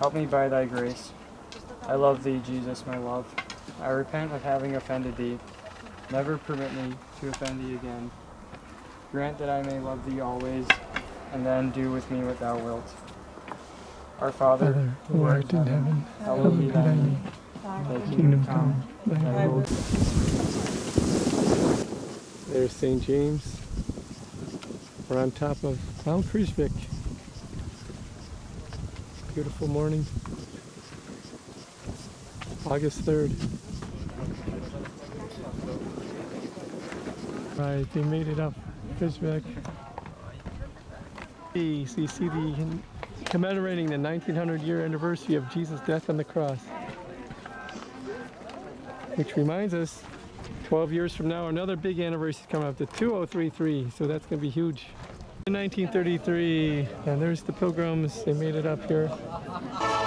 Help me by thy grace. I love thee, Jesus, my love. I repent of having offended thee. Never permit me to offend thee again. Grant that I may love thee always, and then do with me what thou wilt. Our Father, who art in heaven, hallowed be thy name. Thy kingdom come, thy will. There's St. James. We're on top of Mount Kruisvik. Beautiful morning. August 3rd. Right, they made it up. Kruisvik. So you see the commemorating the 1900-year anniversary of Jesus' death on the cross. Which reminds us, 12 years from now, another big anniversary is coming up, the 2033, so that's going to be huge. In 1933, and there's the pilgrims, they made it up here.